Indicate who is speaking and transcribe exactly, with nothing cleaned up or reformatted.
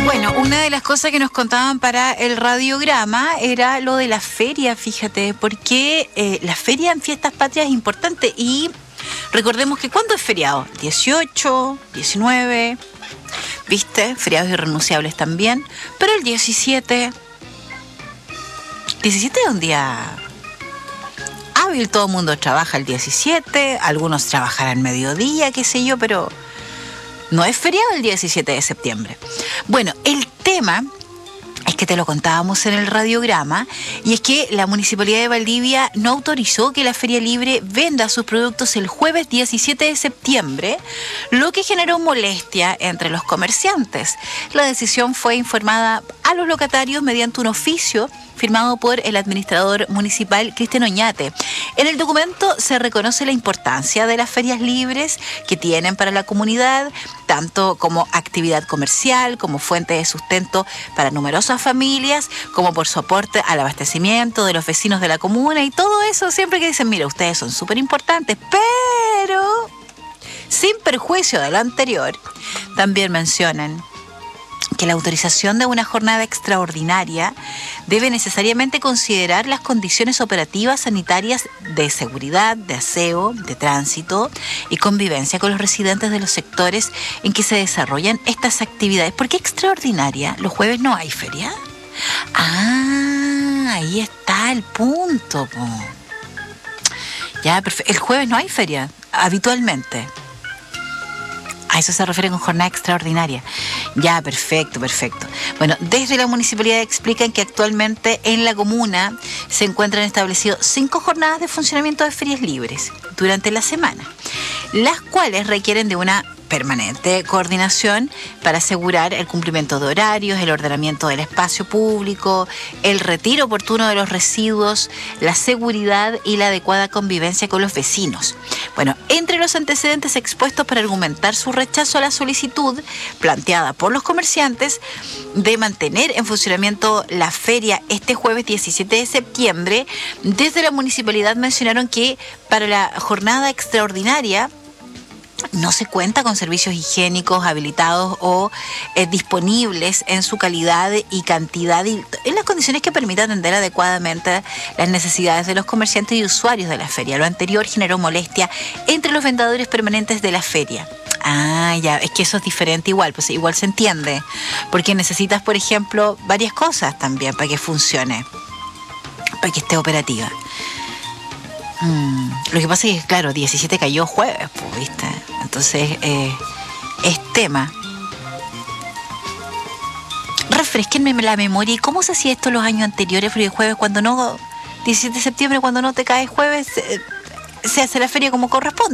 Speaker 1: Bueno, una de las cosas que nos contaban para el radiograma era lo de la feria, fíjate, porque eh, la feria en fiestas patrias es importante y recordemos que ¿cuándo es feriado? dieciocho, diecinueve, ¿viste? Feriados irrenunciables también, pero el diecisiete, diecisiete es un día hábil, todo el mundo trabaja el diecisiete, algunos trabajarán mediodía, qué sé yo, pero no es feriado el diecisiete de septiembre. Bueno, el tema es que te lo contábamos en el radiograma, y es que la Municipalidad de Valdivia no autorizó que la Feria Libre venda sus productos el jueves diecisiete de septiembre, lo que generó molestia entre los comerciantes. La decisión fue informada a los locatarios mediante un oficio firmado por el administrador municipal Cristian Oñate. En el documento se reconoce la importancia de las ferias libres que tienen para la comunidad, tanto como actividad comercial, como fuente de sustento para numerosas familias, como por soporte al abastecimiento de los vecinos de la comuna y todo eso, siempre que dicen, mira, ustedes son súper importantes, pero sin perjuicio de lo anterior, también mencionan que la autorización de una jornada extraordinaria debe necesariamente considerar las condiciones operativas sanitarias de seguridad, de aseo, de tránsito y convivencia con los residentes de los sectores en que se desarrollan estas actividades. ¿Por qué extraordinaria? ¿Los jueves no hay feria? Ah, ahí está el punto, po. Ya, perfecto. El jueves no hay feria, habitualmente. A eso se refiere con jornada extraordinaria. Ya, perfecto, perfecto. Bueno, desde la municipalidad explican que actualmente en la comuna se encuentran establecidos cinco jornadas de funcionamiento de ferias libres durante la semana, las cuales requieren de una permanente coordinación para asegurar el cumplimiento de horarios, el ordenamiento del espacio público, el retiro oportuno de los residuos, la seguridad y la adecuada convivencia con los vecinos. Bueno, entre los antecedentes expuestos para argumentar su rechazo a la solicitud planteada por los comerciantes de mantener en funcionamiento la feria este jueves diecisiete de septiembre, desde la municipalidad mencionaron que para la jornada extraordinaria no se cuenta con servicios higiénicos habilitados o eh, disponibles en su calidad y cantidad y en las condiciones que permitan atender adecuadamente las necesidades de los comerciantes y usuarios de la feria. Lo anterior generó molestia entre los vendedores permanentes de la feria. Ah, ya, es que eso es diferente igual, pues igual se entiende, porque necesitas, por ejemplo, varias cosas también para que funcione, para que esté operativa. Mm, lo que pasa es que, claro, diecisiete cayó jueves, pues, ¿viste? Entonces, eh, es tema. Refresquenme la memoria. ¿Y cómo se hacía esto los años anteriores? Porque jueves, cuando no, diecisiete de septiembre, cuando no te cae jueves, eh, se hace la feria como corresponde.